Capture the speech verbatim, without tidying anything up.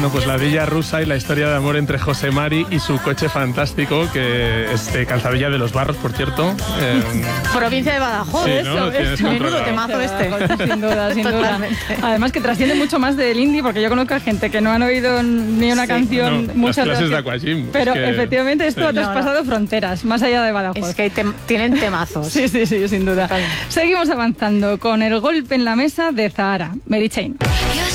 Bueno, pues la Villa Rusa y la historia de amor entre José Mari y su coche fantástico, que es de Calzadilla de los Barros, por cierto. Eh, Provincia de Badajoz, sí, eso, ¿no? es menudo temazo este. Sin duda, sin duda. Además que trasciende mucho más del indie, porque yo conozco a gente que no han oído ni una Sí. canción, no, muchas las clases veces. de Aquagym. Pero es que, efectivamente esto sí. ha traspasado No, no. fronteras, más allá de Badajoz. Es que tem- tienen temazos. Sí, sí, sí, sin duda. Totalmente. Seguimos avanzando con el golpe en la mesa de Zahara, Mary Chain. Yo